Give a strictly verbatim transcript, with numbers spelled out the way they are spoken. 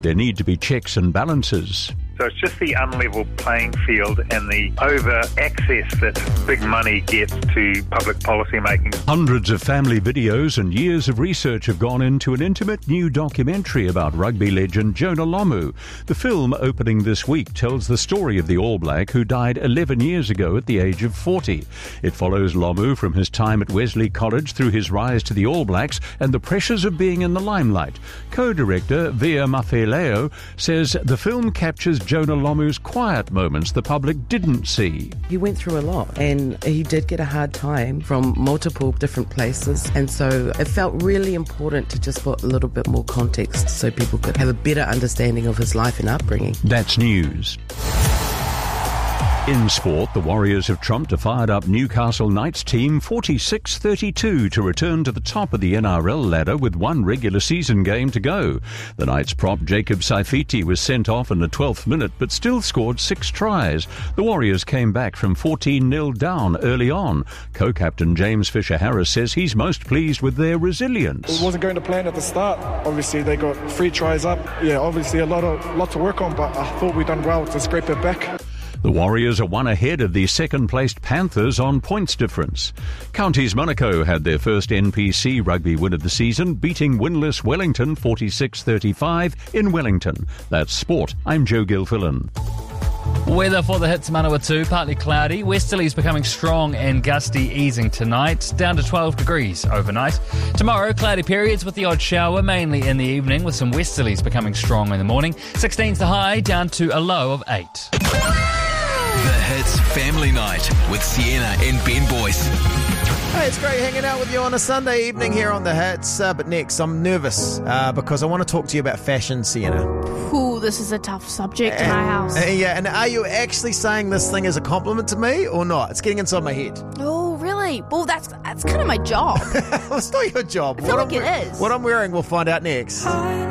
There need to be checks and balances. So it's just the unlevel playing field and the over-access that big money gets to public policy making. Hundreds of family videos and years of research have gone into an intimate new documentary about rugby legend Jonah Lomu. The film, opening this week, tells the story of the All Black who died eleven years ago at the age of forty. It follows Lomu from his time at Wesley College through his rise to the All Blacks and the pressures of being in the limelight. Co-director Via Mafileo says the film captures Jonah Lomu's quiet moments the public didn't see. He went through a lot and he did get a hard time from multiple different places, and so it felt really important to just put a little bit more context so people could have a better understanding of his life and upbringing. That's news. In sport, the Warriors have trumped a fired-up Newcastle Knights team forty-six thirty-two to return to the top of the N R L ladder with one regular season game to go. The Knights prop Jacob Saifiti was sent off in the twelfth minute but still scored six tries. The Warriors came back from fourteen nil down early on. Co-captain James Fisher-Harris says he's most pleased with their resilience. It wasn't going to plan at the start. Obviously, they got three tries up. Yeah, obviously a lot of lot to work on, but I thought we'd done well to scrape it back. The Warriors are one ahead of the second-placed Panthers on points difference. Counties Monaco had their first N P C rugby win of the season, beating winless Wellington forty-six thirty-five in Wellington. That's sport. I'm Joe Gilfillan. Weather for the hits Manawatu, partly cloudy. Westerlies becoming strong and gusty, easing tonight, down to twelve degrees overnight. Tomorrow, cloudy periods with the odd shower, mainly in the evening, with some westerlies becoming strong in the morning. sixteen's the high, down to a low of eight. The Hits Family Night with Sienna and Ben Boyce. Hey, it's great hanging out with you on a Sunday evening here on The Hits. Uh, but next, I'm nervous uh, because I want to talk to you about fashion, Sienna. Ooh, this is a tough subject in my house. Uh, yeah, and are you actually saying this thing is a compliment to me or not? It's getting inside my head. Oh, really? Well, that's that's kind of my job. Well, it's not your job. I feel what like I'm, it is. What I'm wearing, we'll find out next.